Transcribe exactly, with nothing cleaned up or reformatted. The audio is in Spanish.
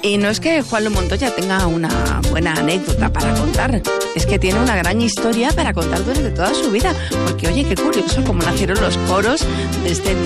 Y no es que Juan Lo Montoya tenga una buena anécdota para contar, es que tiene una gran historia para contar durante toda su vida. Porque, oye, qué curioso cómo nacieron los coros de este